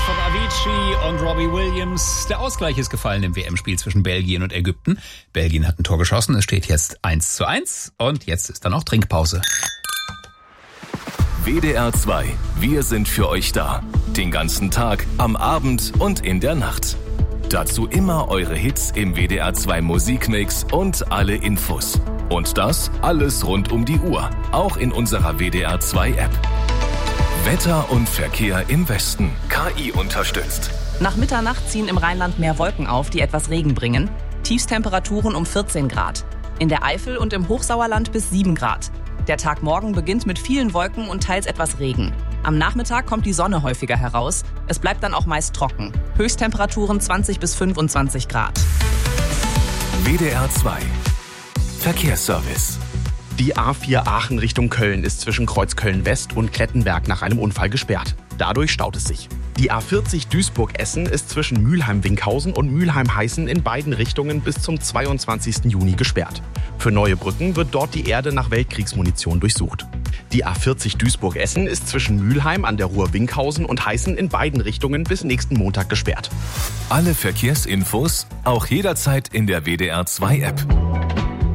von Avicii und Robbie Williams. Der Ausgleich ist gefallen im WM-Spiel zwischen Belgien und Ägypten. Belgien hat ein Tor geschossen, es steht jetzt 1:1 und jetzt ist dann auch Trinkpause. WDR 2, wir sind für euch da. Den ganzen Tag, am Abend und in der Nacht. Dazu immer eure Hits im WDR 2 Musikmix und alle Infos. Und das alles rund um die Uhr, auch in unserer WDR 2 App. Wetter und Verkehr im Westen. KI unterstützt. Nach Mitternacht ziehen im Rheinland mehr Wolken auf, die etwas Regen bringen. Tiefstemperaturen um 14 Grad. In der Eifel und im Hochsauerland bis 7 Grad. Der Tag morgen beginnt mit vielen Wolken und teils etwas Regen. Am Nachmittag kommt die Sonne häufiger heraus. Es bleibt dann auch meist trocken. Höchsttemperaturen 20 bis 25 Grad. WDR 2 Verkehrsservice. Die A4 Aachen Richtung Köln ist zwischen Kreuzköln West und Klettenberg nach einem Unfall gesperrt. Dadurch staut es sich. Die A40 Duisburg-Essen ist zwischen Mülheim-Winkhausen und Mülheim-Heißen in beiden Richtungen bis zum 22. Juni gesperrt. Für neue Brücken wird dort die Erde nach Weltkriegsmunition durchsucht. Die A40 Duisburg-Essen ist zwischen Mülheim an der Ruhr Winkhausen und Heißen in beiden Richtungen bis nächsten Montag gesperrt. Alle Verkehrsinfos auch jederzeit in der WDR 2 App.